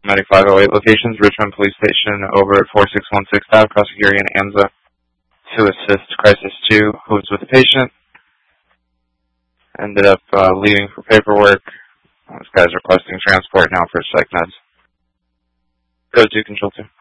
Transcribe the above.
Medic 508 locations, Richmond Police Station over at 4616 Ave, Prosecutor and AMSA to assist Crisis 2, who was with the patient. Ended up leaving for paperwork. This guy's requesting transport now for psych meds. Go to Control 2.